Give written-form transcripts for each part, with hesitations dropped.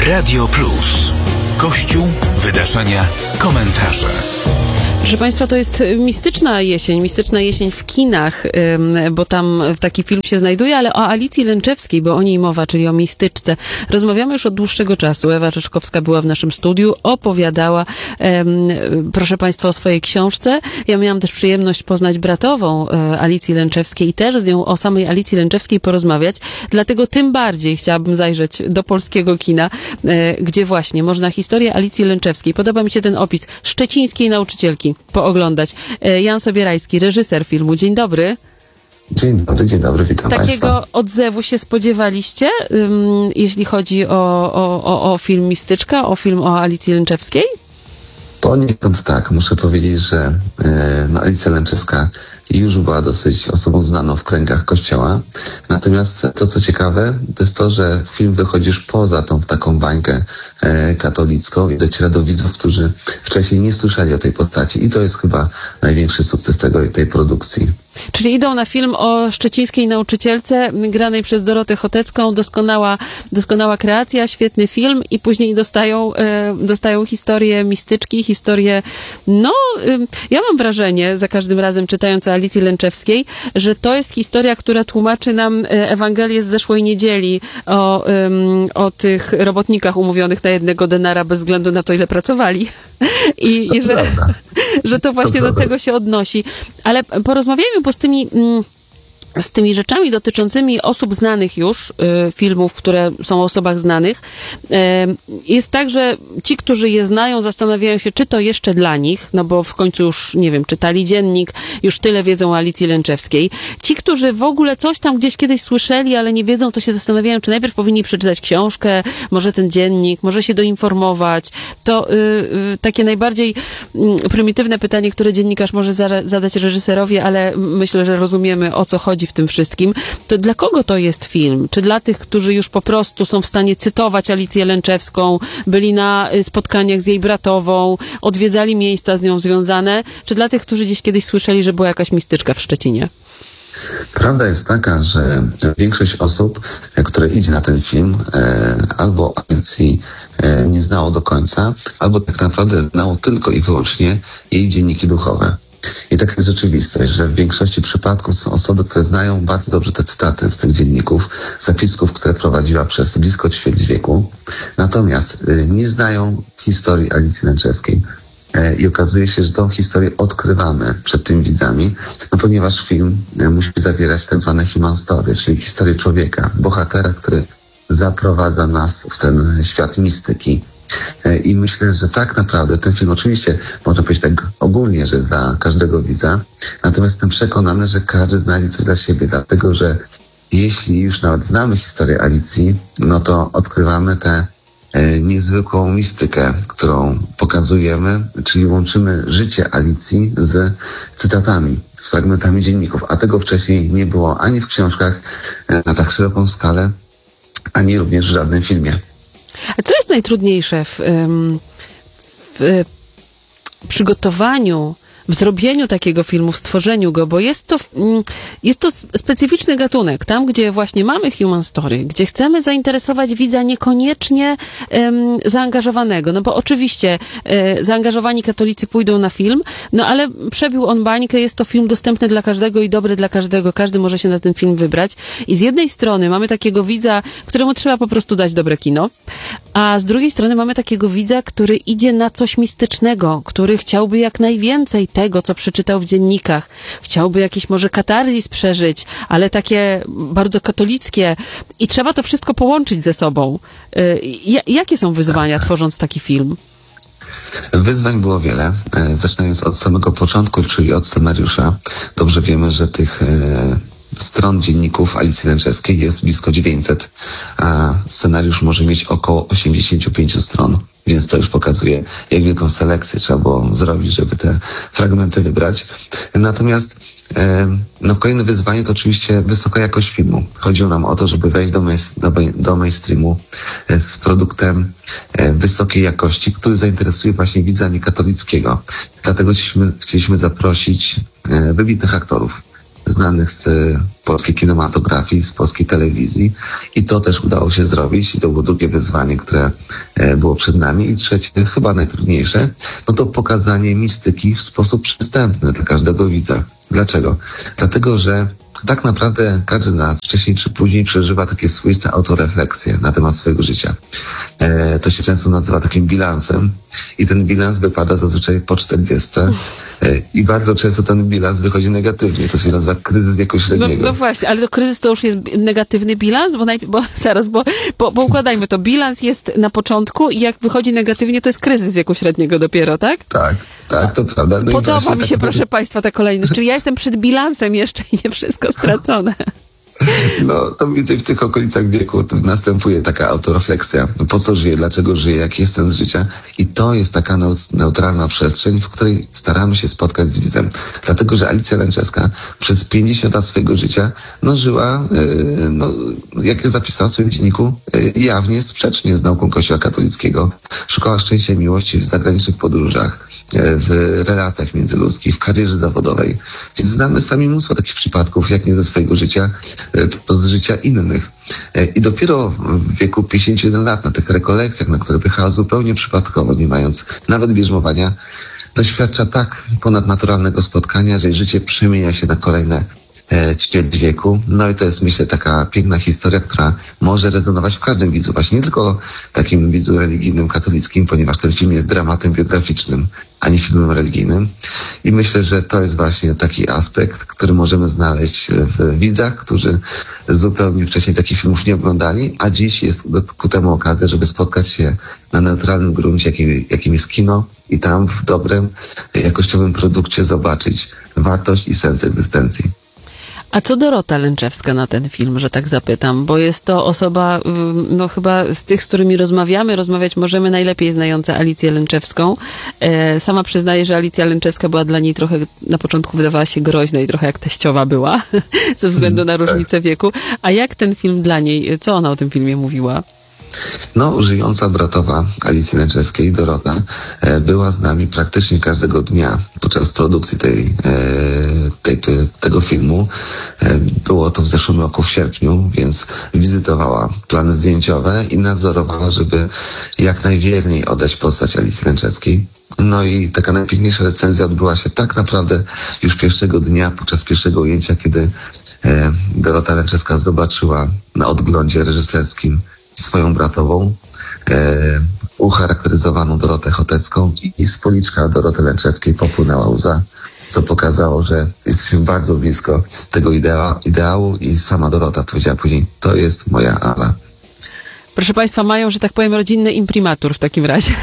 Radio Plus. Kościół, wydarzenia, komentarze. Proszę Państwa, to jest mistyczna jesień w kinach, bo tam taki film się znajduje, ale o Alicji Lęczewskiej, bo o niej mowa, czyli o mistyczce. Rozmawiamy już od dłuższego czasu. Ewa Rzeczkowska była w naszym studiu, opowiadała, proszę Państwa, o swojej książce. Ja miałam też przyjemność poznać bratową Alicji Lęczewskiej i też z nią o samej Alicji Lęczewskiej porozmawiać. Dlatego tym bardziej chciałabym zajrzeć do polskiego kina, gdzie właśnie można historię Alicji Lęczewskiej, podoba mi się ten opis, szczecińskiej nauczycielki, pooglądać. Jan Sobierajski, reżyser filmu. Dzień dobry. Dzień dobry, witam Państwa. Takiego odzewu się spodziewaliście, jeśli chodzi o film Mistyczka, o film o Alicji Lęczewskiej? Poniekąd tak. Muszę powiedzieć, że Alicja Lęczewska już była dosyć osobą znaną w kręgach Kościoła. Natomiast to, co ciekawe, to jest to, że film wychodzi już poza tą taką bańkę katolicką i dociera do widzów, którzy wcześniej nie słyszeli o tej postaci. I to jest chyba największy sukces tej produkcji. Czyli idą na film o szczecińskiej nauczycielce granej przez Dorotę Chotecką. Doskonała kreacja, świetny film i później dostają historię mistyczki, historię... ja mam wrażenie, za każdym razem czytając o Alicji Lęczewskiej, że to jest historia, która tłumaczy nam Ewangelię z zeszłej niedzieli o tych robotnikach umówionych na 1 denara bez względu na to, ile pracowali. I że to właśnie do tego się odnosi. Ale porozmawiajmy, bo z tymi rzeczami dotyczącymi osób znanych już, filmów, które są o osobach znanych, jest tak, że ci, którzy je znają, zastanawiają się, czy to jeszcze dla nich, no bo w końcu już, nie wiem, czytali dziennik, już tyle wiedzą o Alicji Lęczewskiej. Ci, którzy w ogóle coś tam gdzieś kiedyś słyszeli, ale nie wiedzą, to się zastanawiają, czy najpierw powinni przeczytać książkę, może ten dziennik, może się doinformować. To takie najbardziej prymitywne pytanie, które dziennikarz może zadać reżyserowi, ale myślę, że rozumiemy, o co chodzi w tym wszystkim, to dla kogo to jest film? Czy dla tych, którzy już po prostu są w stanie cytować Alicję Lęczewską, byli na spotkaniach z jej bratową, odwiedzali miejsca z nią związane, czy dla tych, którzy gdzieś kiedyś słyszeli, że była jakaś mistyczka w Szczecinie? Prawda jest taka, że większość osób, które idzie na ten film, albo Alicji nie znało do końca, albo tak naprawdę znało tylko i wyłącznie jej dzienniki duchowe. I taka jest rzeczywistość, że w większości przypadków są osoby, które znają bardzo dobrze te cytaty z tych dzienników, zapisków, które prowadziła przez blisko ćwierć wieku, natomiast nie znają historii Alicji Lęczewskiej. I okazuje się, że tą historię odkrywamy przed tymi widzami, ponieważ film musi zawierać tak zwane human story, czyli historię człowieka, bohatera, który zaprowadza nas w ten świat mistyki. I myślę, że tak naprawdę ten film, oczywiście można powiedzieć tak ogólnie, że dla każdego widza, natomiast jestem przekonany, że każdy znajdzie coś dla siebie, dlatego że jeśli już nawet znamy historię Alicji, no to odkrywamy tę niezwykłą mistykę, którą pokazujemy, czyli łączymy życie Alicji z cytatami, z fragmentami dzienników, a tego wcześniej nie było ani w książkach na tak szeroką skalę, ani również w żadnym filmie. A co jest najtrudniejsze w przygotowaniu, w zrobieniu takiego filmu, w stworzeniu go, bo jest to specyficzny gatunek, tam gdzie właśnie mamy human story, gdzie chcemy zainteresować widza niekoniecznie zaangażowanego, no bo oczywiście zaangażowani katolicy pójdą na film, no ale przebił on bańkę, jest to film dostępny dla każdego i dobry dla każdego, każdy może się na ten film wybrać i z jednej strony mamy takiego widza, któremu trzeba po prostu dać dobre kino, a z drugiej strony mamy takiego widza, który idzie na coś mistycznego, który chciałby jak najwięcej tego, co przeczytał w dziennikach. Chciałby jakiś może katarzis przeżyć, ale takie bardzo katolickie i trzeba to wszystko połączyć ze sobą. Jakie są wyzwania, tworząc taki film? Wyzwań było wiele, zaczynając od samego początku, czyli od scenariusza. Dobrze wiemy, że tych stron dzienników Alicji Lęczewskiej jest blisko 900, a scenariusz może mieć około 85 stron, więc to już pokazuje, jak wielką selekcję trzeba było zrobić, żeby te fragmenty wybrać. Natomiast kolejne wyzwanie to oczywiście wysoka jakość filmu. Chodziło nam o to, żeby wejść do mainstreamu z produktem wysokiej jakości, który zainteresuje właśnie widza niekatolickiego. Dlatego chcieliśmy zaprosić wybitnych aktorów. znanych z polskiej kinematografii, z polskiej telewizji i to też udało się zrobić i to było drugie wyzwanie, które było przed nami i trzecie, chyba najtrudniejsze, no to pokazanie mistyki w sposób przystępny dla każdego widza. Dlaczego? Dlatego, że tak naprawdę każdy z nas wcześniej czy później przeżywa takie swoiste autorefleksje na temat swojego życia. To się często nazywa takim bilansem i ten bilans wypada zazwyczaj po 40 i bardzo często ten bilans wychodzi negatywnie. To się nazywa kryzys wieku średniego. No właśnie, ale to kryzys to już jest negatywny bilans? Bo układajmy to. Bilans jest na początku i jak wychodzi negatywnie, to jest kryzys wieku średniego dopiero, tak? Tak, to prawda. No podoba mi się, proszę Państwa, ta kolejność. Czyli ja jestem przed bilansem jeszcze i nie wszystko stracone. No, to mniej więcej w tych okolicach wieku następuje taka autorefleksja. Po co żyję, dlaczego żyję, jaki jest sens życia? I to jest taka neutralna przestrzeń, w której staramy się spotkać z widzem. Dlatego, że Alicja Lęczewska przez 50 lat swojego życia żyła, jak zapisała w swoim dzienniku, jawnie sprzecznie z nauką Kościoła katolickiego. Szukała szczęścia i miłości w zagranicznych podróżach, w relacjach międzyludzkich, w karierze zawodowej. Więc znamy sami mnóstwo takich przypadków, jak nie ze swojego życia, to z życia innych. I dopiero w wieku 51 lat na tych rekolekcjach, na które pychała zupełnie przypadkowo, nie mając nawet bierzmowania, doświadcza tak ponadnaturalnego spotkania, że jej życie przemienia się na kolejne ćwierć wieku. No i to jest, myślę, taka piękna historia, która może rezonować w każdym widzu, właśnie nie tylko takim widzu religijnym, katolickim, ponieważ ten film jest dramatem biograficznym, a nie filmem religijnym. I myślę, że to jest właśnie taki aspekt, który możemy znaleźć w widzach, którzy zupełnie wcześniej takich filmów nie oglądali, a dziś jest ku temu okazja, żeby spotkać się na neutralnym gruncie, jakim jest kino i tam w dobrym, jakościowym produkcie zobaczyć wartość i sens egzystencji. A co Dorota Lęczewska na ten film, że tak zapytam? Bo jest to osoba, chyba z tych, z którymi rozmawiać możemy, najlepiej znająca Alicję Lęczewską. Sama przyznaje, że Alicja Lęczewska była dla niej trochę, na początku wydawała się groźna i trochę jak teściowa była, ze względu na różnicę wieku. A jak ten film dla niej, co ona o tym filmie mówiła? Żyjąca bratowa Alicji Lęczewskiej, Dorota, była z nami praktycznie każdego dnia podczas produkcji tego filmu. Było to w zeszłym roku w sierpniu, więc wizytowała plany zdjęciowe i nadzorowała, żeby jak najwierniej oddać postać Alicji Lęczewskiej. No i taka najpiękniejsza recenzja odbyła się tak naprawdę już pierwszego dnia, podczas pierwszego ujęcia, kiedy Dorota Lęczewska zobaczyła na odglądzie reżyserskim swoją bratową, ucharakteryzowaną Dorotę Chotecką i z policzka Doroty Lęczewskiej popłynęła łza, co pokazało, że jesteśmy bardzo blisko tego ideału i sama Dorota powiedziała później, to jest moja Ala. Proszę Państwa, mają, że tak powiem, rodzinny imprimatur w takim razie.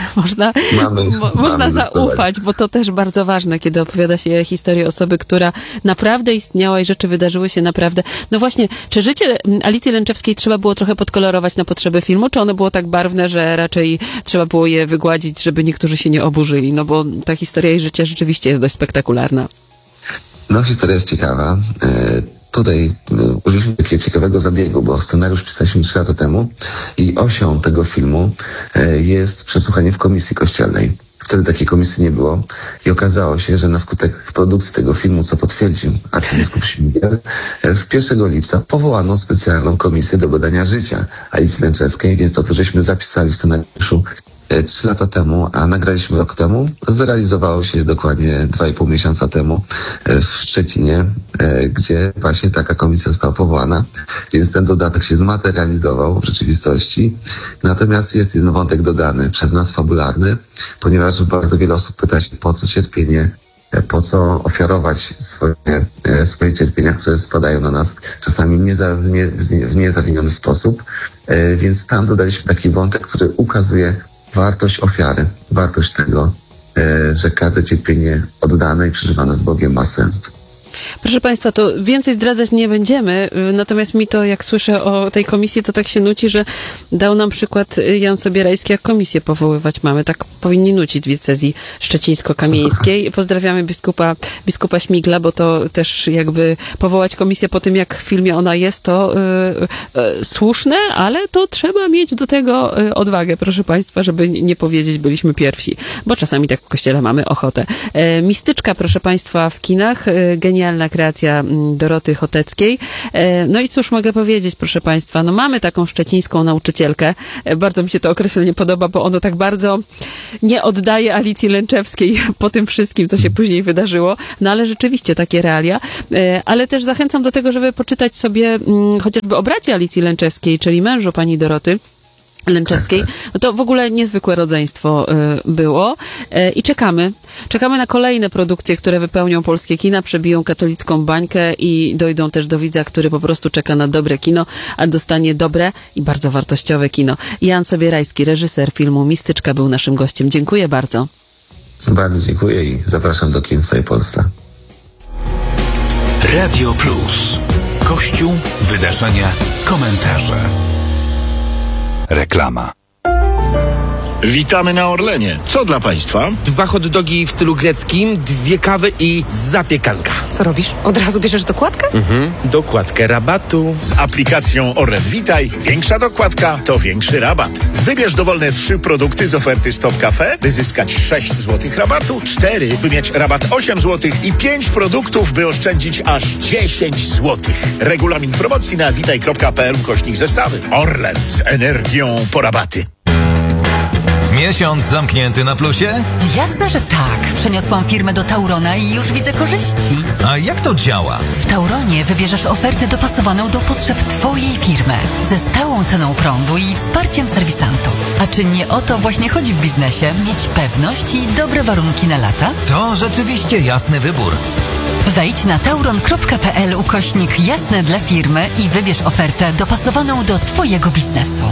Można zaufać, bo to też bardzo ważne, kiedy opowiada się historię osoby, która naprawdę istniała i rzeczy wydarzyły się naprawdę. No właśnie, czy życie Alicji Lęczewskiej trzeba było trochę podkolorować na potrzeby filmu, czy ono było tak barwne, że raczej trzeba było je wygładzić, żeby niektórzy się nie oburzyli? No bo ta historia jej życia rzeczywiście jest dość spektakularna. Historia jest ciekawa. Tutaj użyliśmy takiego ciekawego zabiegu, bo scenariusz pisaliśmy 3 lata temu i osią tego filmu jest przesłuchanie w komisji kościelnej. Wtedy takiej komisji nie było i okazało się, że na skutek produkcji tego filmu, co potwierdził arcybiskup Śmigiel, w 1 lipca powołano specjalną komisję do badania życia Alicji Lęczewskiej, więc to, co żeśmy zapisali w scenariuszu 3 lata temu, a nagraliśmy rok temu, zrealizowało się dokładnie 2,5 miesiąca temu w Szczecinie, gdzie właśnie taka komisja została powołana, więc ten dodatek się zmaterializował w rzeczywistości. Natomiast jest jeden wątek dodany przez nas, fabularny, ponieważ bardzo wiele osób pyta się, po co cierpienie, po co ofiarować swoje cierpienia, które spadają na nas czasami w niezawiniony sposób. Więc tam dodaliśmy taki wątek, który ukazuje wartość ofiary, wartość tego, że każde cierpienie oddane i przeżywane z Bogiem ma sens. Proszę Państwa, to więcej zdradzać nie będziemy, natomiast mi to, jak słyszę o tej komisji, to tak się nuci, że dał nam przykład Jan Sobierajski, jak komisję powoływać mamy. Tak powinni nucić w diecezji szczecińsko-kamieńskiej. Pozdrawiamy biskupa Śmigla, bo to też jakby powołać komisję po tym, jak w filmie ona jest, to słuszne, ale to trzeba mieć do tego odwagę, proszę Państwa, żeby nie powiedzieć, byliśmy pierwsi, bo czasami tak w kościele mamy ochotę. Mistyczka, proszę Państwa, w kinach, genialna kreacja Doroty Choteckiej. No i cóż mogę powiedzieć, proszę Państwa, no mamy taką szczecińską nauczycielkę. Bardzo mi się to określenie podoba, bo ono tak bardzo nie oddaje Alicji Lęczewskiej po tym wszystkim, co się później wydarzyło. No ale rzeczywiście takie realia. Ale też zachęcam do tego, żeby poczytać sobie chociażby o bracie Alicji Lęczewskiej, czyli mężu pani Doroty Lęczewskiej. No to w ogóle niezwykłe rodzeństwo było i czekamy na kolejne produkcje, które wypełnią polskie kina, przebiją katolicką bańkę i dojdą też do widza, który po prostu czeka na dobre kino, a dostanie dobre i bardzo wartościowe kino. Jan Sobierajski, reżyser filmu Mistyczka, był naszym gościem. Dziękuję bardzo. Bardzo dziękuję i zapraszam do kin w całej Polsce. Radio Plus. Kościół, wydarzenia, komentarze. Reklama. Witamy na Orlenie. Co dla Państwa? 2 hot dogi w stylu greckim, 2 kawy i zapiekanka. Co robisz? Od razu bierzesz dokładkę? Dokładkę rabatu. Z aplikacją Orlen Witaj większa dokładka to większy rabat. Wybierz dowolne 3 produkty z oferty Stop Cafe, by zyskać 6 zł rabatu, 4, by mieć rabat 8 zł i 5 produktów, by oszczędzić aż 10 zł. Regulamin promocji na witaj.pl/zestawy. Orlen z energią po rabaty. Miesiąc zamknięty na plusie? Jasne, że tak. Przeniosłam firmę do Taurona i już widzę korzyści. A jak to działa? W Tauronie wybierzesz ofertę dopasowaną do potrzeb Twojej firmy, ze stałą ceną prądu i wsparciem serwisantów. A czy nie o to właśnie chodzi w biznesie? Mieć pewność i dobre warunki na lata? To rzeczywiście jasny wybór. Wejdź na tauron.pl/jasne dla firmy i wybierz ofertę dopasowaną do Twojego biznesu.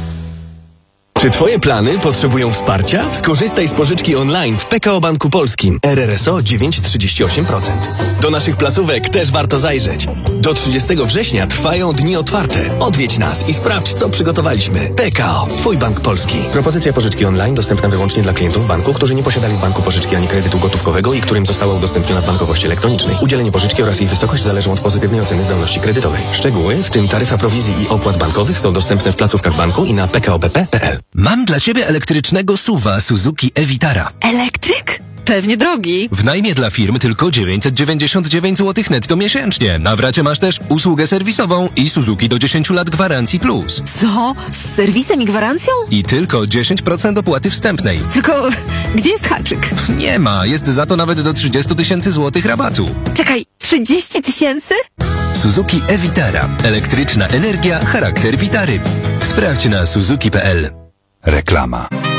Czy Twoje plany potrzebują wsparcia? Skorzystaj z pożyczki online w PKO Banku Polskim. RRSO 9,38%. Do naszych placówek też warto zajrzeć. Do 30 września trwają dni otwarte. Odwiedź nas i sprawdź, co przygotowaliśmy. PKO, Twój Bank Polski. Propozycja pożyczki online dostępna wyłącznie dla klientów banku, którzy nie posiadali w banku pożyczki ani kredytu gotówkowego i którym została udostępniona w bankowości elektronicznej. Udzielenie pożyczki oraz jej wysokość zależą od pozytywnej oceny zdolności kredytowej. Szczegóły, w tym taryfa prowizji i opłat bankowych, są dostępne w placówkach banku i na pkobp.pl. Mam dla Ciebie elektrycznego SUV-a Suzuki e-Vitara. Elektryk? Pewnie drogi. W najmie dla firm tylko 999 zł netto miesięcznie. Na wracie masz też usługę serwisową i Suzuki do 10 lat gwarancji plus. Co? Z serwisem i gwarancją? I tylko 10% opłaty wstępnej. Tylko gdzie jest haczyk? Nie ma, jest za to nawet do 30 000 złotych rabatu. Czekaj, 30 000? Suzuki e-Vitara. Elektryczna energia, charakter Vitary. Sprawdź na suzuki.pl. Reklama.